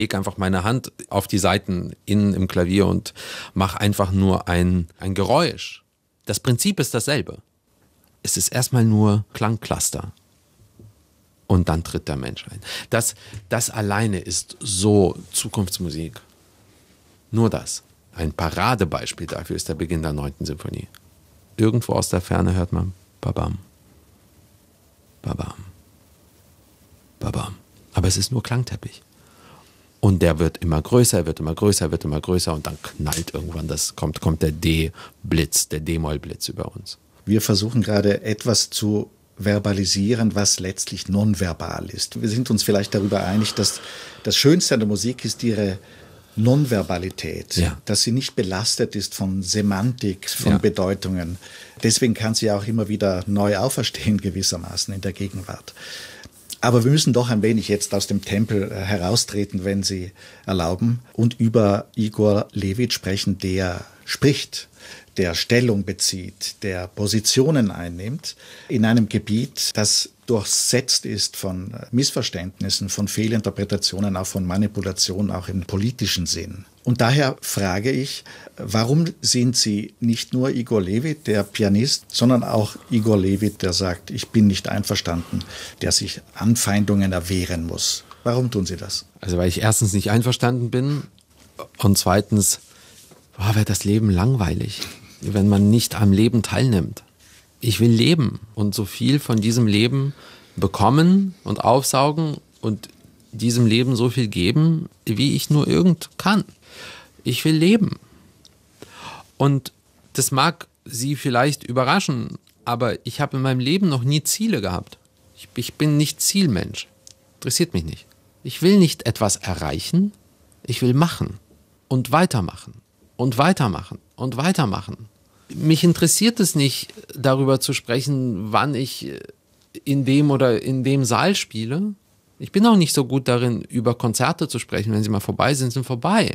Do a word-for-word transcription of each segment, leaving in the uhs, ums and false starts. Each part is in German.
lege einfach meine Hand auf die Saiten innen im Klavier und mache einfach nur ein, ein Geräusch. Das Prinzip ist dasselbe. Es ist erstmal nur Klangcluster. Und dann tritt der Mensch ein. Das, das alleine ist so Zukunftsmusik. Nur das. Ein Paradebeispiel dafür ist der Beginn der neunten Symphonie. Irgendwo aus der Ferne hört man Babam, Babam, Babam. Aber es ist nur Klangteppich. Und der wird immer größer, er wird immer größer, er wird immer größer und dann knallt irgendwann, das kommt, kommt der D-Blitz, der D-Moll-Blitz über uns. Wir versuchen gerade etwas zu verbalisieren, was letztlich nonverbal ist. Wir sind uns vielleicht darüber einig, dass das Schönste an der Musik ist ihre Nonverbalität, ja. Dass sie nicht belastet ist von Semantik, von ja. Bedeutungen. Deswegen kann sie auch immer wieder neu auferstehen gewissermaßen in der Gegenwart. Aber wir müssen doch ein wenig jetzt aus dem Tempel heraustreten, wenn Sie erlauben, und über Igor Levit sprechen, der spricht, der Stellung bezieht, der Positionen einnimmt in einem Gebiet, das durchsetzt ist von Missverständnissen, von Fehlinterpretationen, auch von Manipulationen, auch im politischen Sinn. Und daher frage ich, warum sind Sie nicht nur Igor Levit, der Pianist, sondern auch Igor Levit, der sagt, ich bin nicht einverstanden, der sich Anfeindungen erwehren muss? Warum tun Sie das? Also weil ich erstens nicht einverstanden bin und zweitens boah, wäre das Leben langweilig, wenn man nicht am Leben teilnimmt. Ich will leben und so viel von diesem Leben bekommen und aufsaugen und diesem Leben so viel geben, wie ich nur irgend kann. Ich will leben. Und das mag Sie vielleicht überraschen, aber ich habe in meinem Leben noch nie Ziele gehabt. Ich, ich bin nicht Zielmensch. Interessiert mich nicht. Ich will nicht etwas erreichen, ich will machen und weitermachen und weitermachen und weitermachen. Mich interessiert es nicht, darüber zu sprechen, wann ich in dem oder in dem Saal spiele. Ich bin auch nicht so gut darin, über Konzerte zu sprechen. Wenn sie mal vorbei sind, sind vorbei.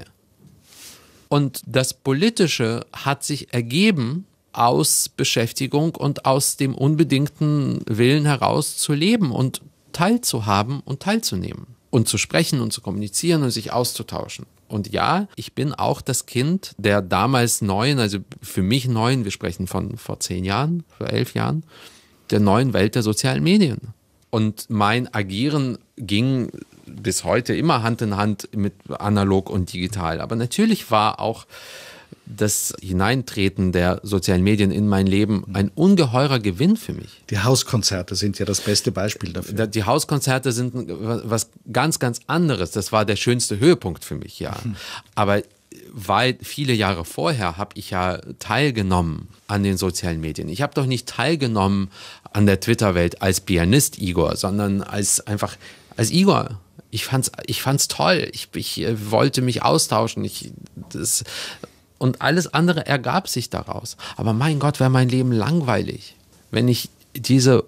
Und das Politische hat sich ergeben aus Beschäftigung und aus dem unbedingten Willen heraus zu leben und teilzuhaben und teilzunehmen. Und zu sprechen und zu kommunizieren und sich auszutauschen. Und ja, ich bin auch das Kind der damals neuen, also für mich neuen, wir sprechen von vor zehn Jahren, vor elf Jahren, der neuen Welt der sozialen Medien. Und mein Agieren ging bis heute immer Hand in Hand mit analog und digital. Aber natürlich war auch das Hineintreten der sozialen Medien in mein Leben ein ungeheurer Gewinn für mich. Die Hauskonzerte sind ja das beste Beispiel dafür. Die Hauskonzerte sind was ganz, ganz anderes. Das war der schönste Höhepunkt für mich, ja. Hm. Aber weit viele Jahre vorher habe ich ja teilgenommen an den sozialen Medien. Ich habe doch nicht teilgenommen an der Twitter-Welt als Pianist Igor, sondern als einfach als Igor. Ich fand's, ich fand's toll. Ich, ich wollte mich austauschen. Ich, das, und alles andere ergab sich daraus. Aber mein Gott, wäre mein Leben langweilig, wenn ich diese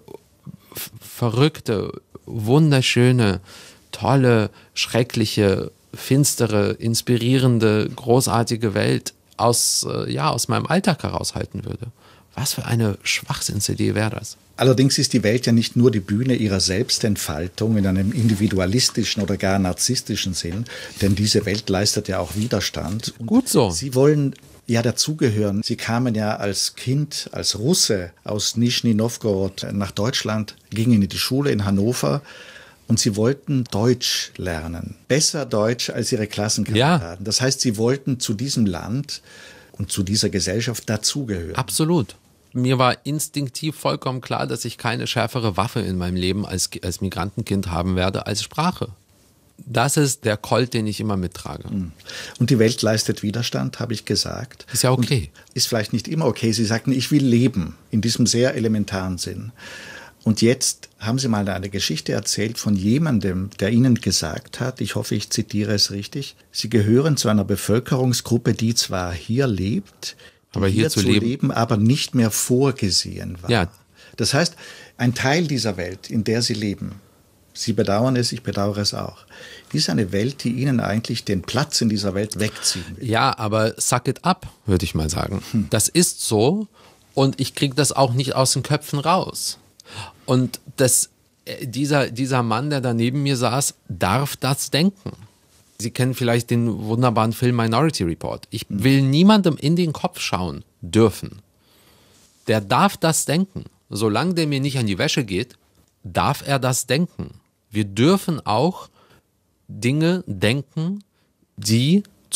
verrückte, wunderschöne, tolle, schreckliche, finstere, inspirierende, großartige Welt aus, äh, ja, aus meinem Alltag heraushalten würde. Was für eine Schwachsinnsidee wäre das? Allerdings ist die Welt ja nicht nur die Bühne ihrer Selbstentfaltung in einem individualistischen oder gar narzisstischen Sinn, denn diese Welt leistet ja auch Widerstand. Und gut so. Sie wollen ja dazugehören. Sie kamen ja als Kind, als Russe aus Nischni Nowgorod nach Deutschland, gingen in die Schule in Hannover und sie wollten Deutsch lernen. Besser Deutsch als ihre Klassenkameraden. Ja. Das heißt, sie wollten zu diesem Land und zu dieser Gesellschaft dazugehören. Absolut. Mir war instinktiv vollkommen klar, dass ich keine schärfere Waffe in meinem Leben als, als Migrantenkind haben werde als Sprache. Das ist der Colt, den ich immer mittrage. Und die Welt leistet Widerstand, habe ich gesagt. Ist ja okay. Und ist vielleicht nicht immer okay. Sie sagten, ich will leben, in diesem sehr elementaren Sinn. Und jetzt haben Sie mal eine Geschichte erzählt von jemandem, der Ihnen gesagt hat, ich hoffe, ich zitiere es richtig, Sie gehören zu einer Bevölkerungsgruppe, die zwar hier lebt, aber hier, hier zu leben. leben, aber nicht mehr vorgesehen war. Ja. Das heißt, ein Teil dieser Welt, in der Sie leben, Sie bedauern es, ich bedauere es auch, ist eine Welt, die Ihnen eigentlich den Platz in dieser Welt wegziehen will. Ja, aber suck it up, würde ich mal sagen. Hm. Das ist so und ich kriege das auch nicht aus den Köpfen raus. Und das, dieser, dieser Mann, der da neben mir saß, darf das denken. Sie kennen vielleicht den wunderbaren Film Minority Report. Ich will niemandem in den Kopf schauen dürfen. Der darf das denken. Solange der mir nicht an die Wäsche geht, darf er das denken. Wir dürfen auch Dinge denken, die